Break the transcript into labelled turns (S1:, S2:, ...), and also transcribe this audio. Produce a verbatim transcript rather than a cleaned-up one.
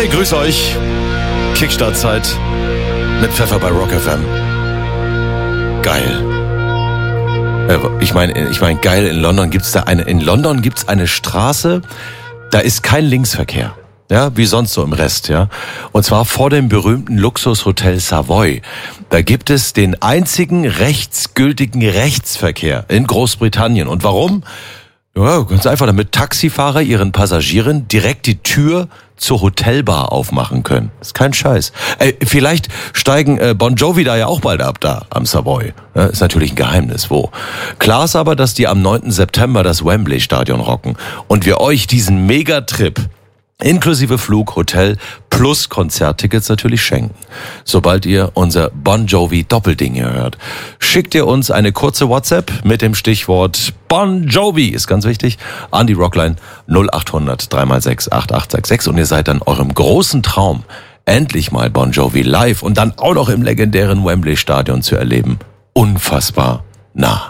S1: Hi, grüß euch. Kickstartzeit mit Pfeffer bei Rock F M. Geil. Ich meine, ich meine, geil, in London gibt's da eine, in London gibt's eine Straße, da ist kein Linksverkehr. Ja, wie sonst so im Rest, ja. Und zwar vor dem berühmten Luxushotel Savoy. Da gibt es den einzigen rechtsgültigen Rechtsverkehr in Großbritannien. Und warum? Ja, ganz einfach, damit Taxifahrer ihren Passagieren direkt die Tür zur Hotelbar aufmachen können. Ist kein Scheiß. Äh, vielleicht steigen äh, Bon Jovi da ja auch bald ab da am Savoy. Ja, ist natürlich ein Geheimnis, wo. Klar ist aber, dass die am neunten September das Wembley-Stadion rocken und wir euch diesen Megatrip inklusive Flug, Hotel plus Konzerttickets natürlich schenken. Sobald ihr unser Bon Jovi Doppelding hier hört, schickt ihr uns eine kurze WhatsApp mit dem Stichwort Bon Jovi, ist ganz wichtig, an die Rockline null acht hundert drei mal sechs acht acht sechs sechs und ihr seid dann eurem großen Traum, endlich mal Bon Jovi live und dann auch noch im legendären Wembley Stadion zu erleben, unfassbar nah.